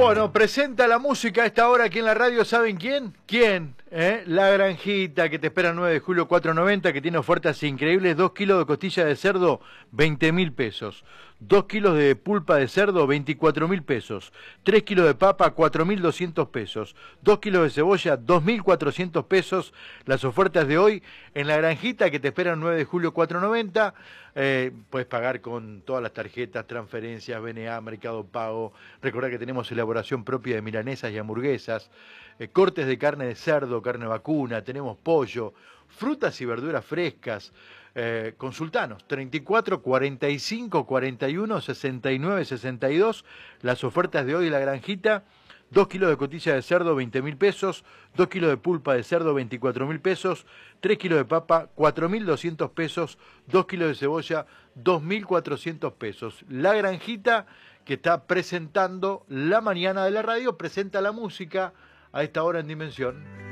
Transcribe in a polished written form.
Bueno, presenta la música a esta hora aquí en la radio, ¿saben quién? ¿Quién? La Granjita, que te espera el 9 de julio 4.90, que tiene ofertas increíbles. 2 kilos de costilla de cerdo, 20.000 pesos. 2 kilos de pulpa de cerdo, 24.000 pesos. 3 kilos de papa, 4.200 pesos. 2 kilos de cebolla, 2.400 pesos. Las ofertas de hoy en La Granjita, que te espera el 9 de julio 4.90. Puedes pagar con todas las tarjetas, transferencias, BNA, Mercado Pago. Recordá que tenemos elaboración propia de milanesas y hamburguesas, cortes de carne de cerdo, carne vacuna, tenemos pollo, frutas y verduras frescas. Consultanos 34 45 41 69 62. Las ofertas de hoy de La Granjita: 2 kilos de costilla de cerdo, 20.000 pesos. 2 kilos de pulpa de cerdo, 24.000 pesos. 3 kilos de papa, 4.200 pesos. 2 kilos de cebolla, 2.400 pesos. La Granjita, que está presentando la mañana de la radio, presenta la música a esta hora en Dimensión.